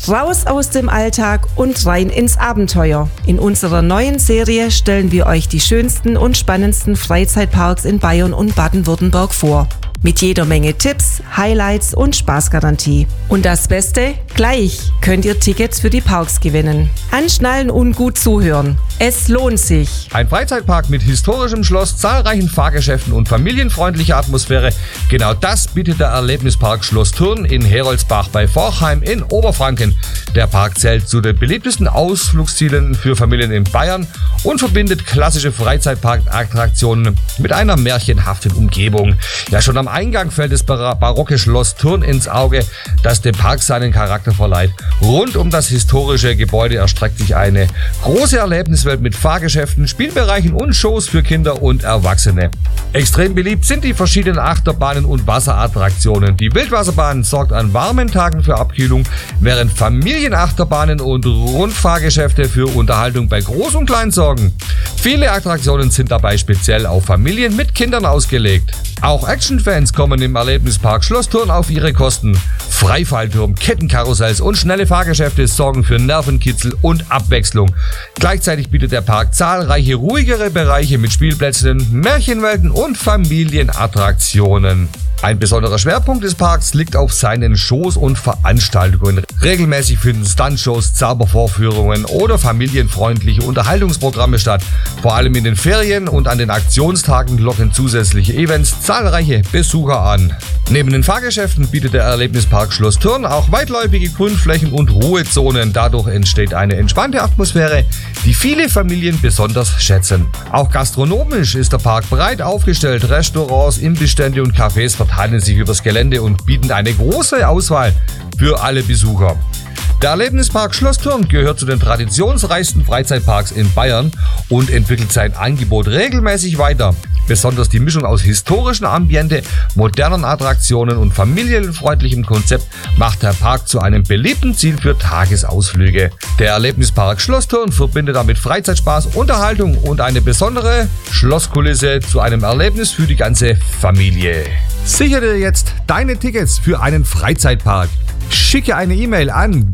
Raus aus dem Alltag und rein ins Abenteuer. In unserer neuen Serie stellen wir euch die schönsten und spannendsten Freizeitparks in Bayern und Baden-Württemberg vor. Mit jeder Menge Tipps, Highlights und Spaßgarantie. Und das Beste? Gleich könnt ihr Tickets für die Parks gewinnen. Anschnallen und gut zuhören. Es lohnt sich. Ein Freizeitpark mit historischem Schloss, zahlreichen Fahrgeschäften und familienfreundlicher Atmosphäre. Genau das bietet der Erlebnispark Schloss Thurn in Heroldsbach bei Forchheim in Oberfranken. Der Park zählt zu den beliebtesten Ausflugszielen für Familien in Bayern und verbindet klassische Freizeitparkattraktionen mit einer märchenhaften Umgebung. Ja, schon am Eingang fällt das barocke Schloss Thurn ins Auge, das dem Park seinen Charakter verleiht. Rund um das historische Gebäude erstreckt sich eine große Erlebniswelt mit Fahrgeschäften, Spielbereichen und Shows für Kinder und Erwachsene. Extrem beliebt sind die verschiedenen Achterbahnen und Wasserattraktionen. Die Wildwasserbahn sorgt an warmen Tagen für Abkühlung, während Familienachterbahnen und Rundfahrgeschäfte für Unterhaltung bei Groß und Klein sorgen. Viele Attraktionen sind dabei speziell auf Familien mit Kindern ausgelegt. Auch Actionfans kommen im Erlebnispark Schloss Thurn auf ihre Kosten. Freifallturm, Kettenkarussells und schnelle Fahrgeschäfte sorgen für Nervenkitzel und Abwechslung. Gleichzeitig bietet der Park zahlreiche ruhigere Bereiche mit Spielplätzen, Märchenwelten und Familienattraktionen. Ein besonderer Schwerpunkt des Parks liegt auf seinen Shows und Veranstaltungen. Regelmäßig finden Stuntshows, Zaubervorführungen oder familienfreundliche Unterhaltungsprogramme statt. Vor allem in den Ferien und an den Aktionstagen locken zusätzliche Events zahlreiche Besucher an. Neben den Fahrgeschäften bietet der Erlebnispark Schloss Thurn auch weitläufige Grünflächen und Ruhezonen. Dadurch entsteht eine entspannte Atmosphäre, die viele Familien besonders schätzen. Auch gastronomisch ist der Park breit aufgestellt. Restaurants, Imbissstände und Cafés verteilen sich übers Gelände und bieten eine große Auswahl für alle Besucher. Der Erlebnispark Schloss Thurn gehört zu den traditionsreichsten Freizeitparks in Bayern und entwickelt sein Angebot regelmäßig weiter. Besonders die Mischung aus historischem Ambiente, modernen Attraktionen und familienfreundlichem Konzept macht der Park zu einem beliebten Ziel für Tagesausflüge. Der Erlebnispark Schloss Thurn verbindet damit Freizeitspaß, Unterhaltung und eine besondere Schlosskulisse zu einem Erlebnis für die ganze Familie. Sichere dir jetzt deine Tickets für einen Freizeitpark. Schicke eine E-Mail an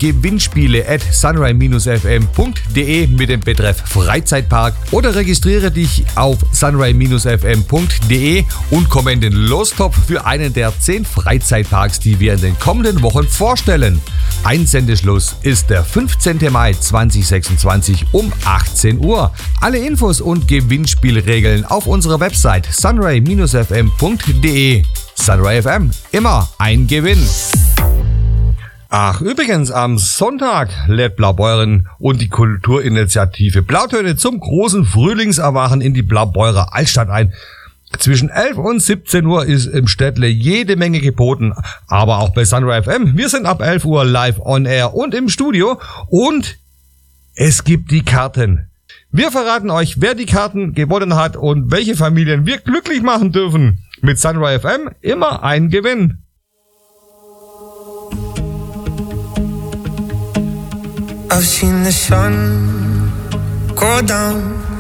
gewinnspiele@sunray-fm.de mit dem Betreff Freizeitpark oder registriere dich auf sunray-fm.de und komme in den Lostopf für einen der 10 Freizeitparks, die wir in den kommenden Wochen vorstellen. Einsendeschluss ist der 15. Mai 2026 um 18 Uhr. Alle Infos und Gewinnspielregeln auf unserer Website sunray-fm.de. Sunray FM, immer ein Gewinn. Ach, übrigens, am Sonntag lädt Blaubeuren und die Kulturinitiative Blautöne zum großen Frühlingserwachen in die Blaubeurer Altstadt ein. Zwischen 11 und 17 Uhr ist im Städtle jede Menge geboten, aber auch bei Sunray FM. Wir sind ab 11 Uhr live on air und im Studio und es gibt die Karten. Wir verraten euch, wer die Karten gewonnen hat und welche Familien wir glücklich machen dürfen. Mit Sunray FM immer ein Gewinn. I've seen the sun go down